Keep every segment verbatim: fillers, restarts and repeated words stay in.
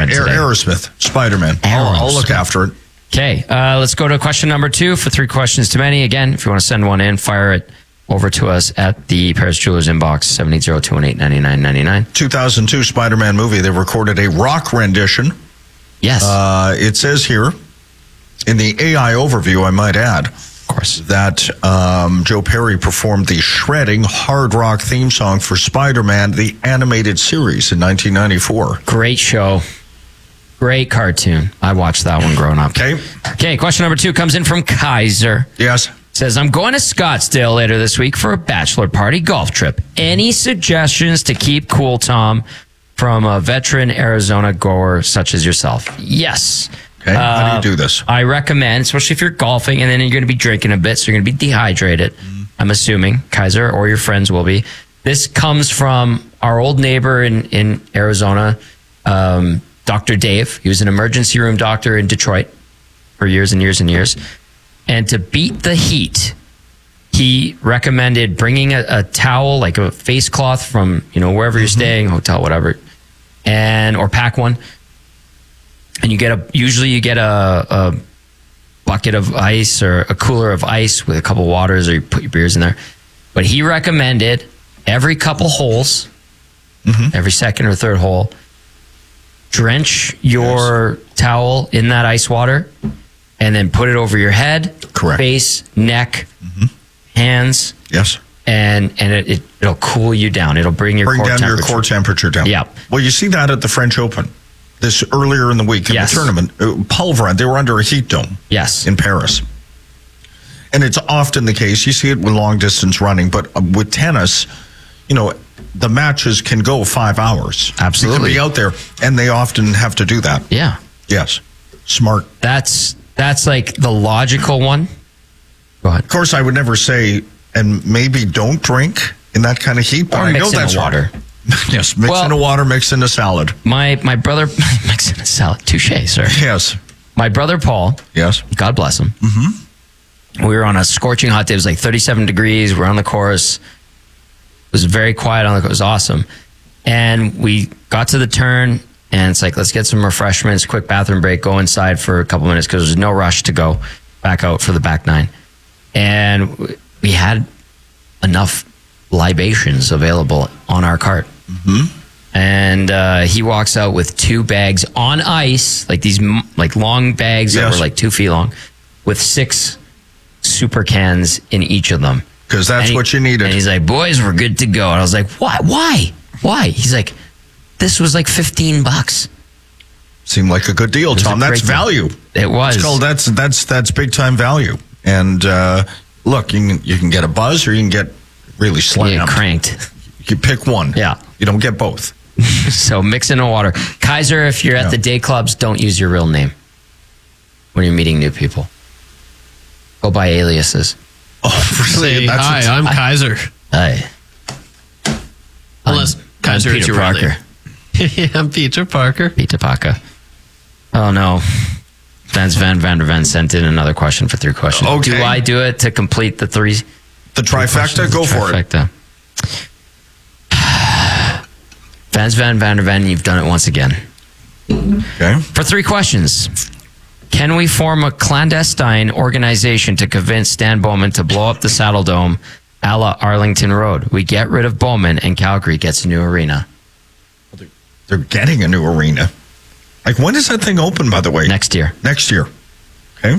Spider-Man Aer- today. Aerosmith, Spider-Man. I'll, I'll look after it. Okay, uh, let's go to question number two for three questions too many. Again, if you want to send one in, fire it over to us at the Paris Jewelers inbox, seven eight zero, two one eight, nine nine nine nine. two thousand two Spider-Man movie, they recorded a rock rendition. Yes. Uh, it says here, in the A I overview, I might add, of course, that um, Joe Perry performed the shredding hard rock theme song for Spider-Man, the animated series in nineteen ninety-four. Great show. Great cartoon. I watched that one growing up. Okay. Okay, question number two comes in from Kaiser. Yes. Says, I'm going to Scottsdale later this week for a bachelor party golf trip. Any suggestions to keep cool, Tom, from a veteran Arizona goer such as yourself? Yes. Okay. How do you do this? I recommend, especially if you're golfing and then you're going to be drinking a bit, so you're going to be dehydrated. Mm. I'm assuming, Kaiser, or your friends will be. This comes from our old neighbor in, in Arizona, um, Doctor Dave. He was an emergency room doctor in Detroit for years and years and years. And to beat the heat, he recommended bringing a, a towel, like a face cloth from, you know, wherever you're mm-hmm. staying, hotel, whatever, and or pack one. And you get a, usually you get a, a bucket of ice or a cooler of ice with a couple waters, or you put your beers in there. But he recommended every couple holes, mm-hmm. every second or third hole, drench your yes. towel in that ice water and then put it over your head, correct, face, neck, mm-hmm. hands. Yes. And and it, it, it'll cool you down. It'll bring your bring core down temperature. your core temperature down. Yeah. Well, you see that at the French Open this earlier in the week in yes. the tournament. Uh, Paul Vrane, they were under a heat dome. Yes. In Paris. And it's often the case. You see it with long distance running, but with tennis, you know, the matches can go five hours. Absolutely. You can be out there, and they often have to do that. Yeah. Yes. Smart. That's that's like the logical one. Go ahead. Of course, I would never say, and maybe don't drink in that kind of heat, but or I mix know in that's a water. Yes, mix well, in a water, mix in a salad. My my brother mix in a salad. Touché, sir. Yes. My brother Paul. Yes. God bless him. Mm-hmm. We were on a scorching hot day. It was like thirty-seven degrees. We're on the course. It was very quiet on the course. It was awesome. And we got to the turn, and it's like, let's get some refreshments, quick bathroom break, go inside for a couple minutes because there's no rush to go back out for the back nine. And we had enough libations available on our cart. Mm-hmm. And uh, he walks out with two bags on ice, like these like long bags yes. that were like two feet long, with six super cans in each of them. Because that's he, what you needed. And he's like, boys, we're good to go. And I was like, why? Why? Why? He's like, this was like fifteen bucks. Seemed like a good deal, Tom. That's value. It was. It's called, that's that's that's big time value. And uh, look, you can you can get a buzz or you can get really slammed. You get cranked. You pick one. Yeah. You don't get both. So mix in a water. Kaiser, if you're at yeah. the day clubs, don't use your real name when you're meeting new people. Go by aliases. Oh, really? Say, hi, I'm Kaiser. Hi. Unless I'm, Kaiser I'm is Peter your Parker. yeah, I'm Peter Parker. Peter Parker. Oh, no. Vance Van Vander Ven sent in another question for three questions. Okay. Do I do it to complete the three? The trifecta? Go for it. Trifecta. Vance Van Vander Ven, you've done it once again. Okay. For three questions. Can we form a clandestine organization to convince Stan Bowman to blow up the Saddle Dome a la Arlington Road? We get rid of Bowman and Calgary gets a new arena. They're getting a new arena. Like, when does that thing open, by the way? Next year. Next year. Okay.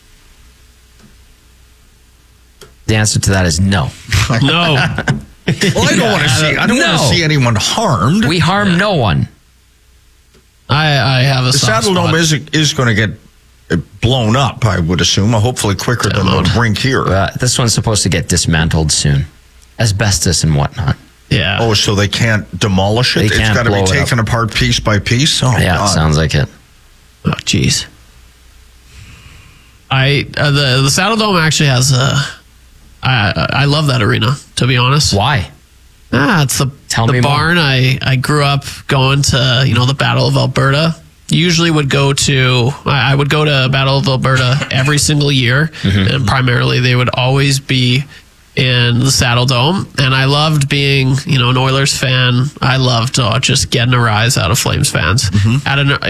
The answer to that is no. No. Well, I don't want to see. I don't no. want to see anyone harmed. We harm yeah. no one. I I have a the Saddle Dome is is going to get blown up. I would assume, hopefully quicker than the rink here. Uh, this one's supposed to get dismantled soon, asbestos and whatnot. Yeah. Oh, so they can't demolish it? They It's can't got to be blow it taken up. apart piece by piece. Oh, yeah, God. sounds like it. Oh, jeez. I uh, the the Saddle Dome actually has a. I I love that arena, to be honest. Why? Ah, it's the Tell the me barn. more. I I grew up going to you know the Battle of Alberta. Usually would go to I would go to Battle of Alberta every single year, mm-hmm. and primarily they would always be in the Saddle Dome. And I loved being you know an Oilers fan. I loved uh, just getting a rise out of Flames fans. Mm-hmm. At an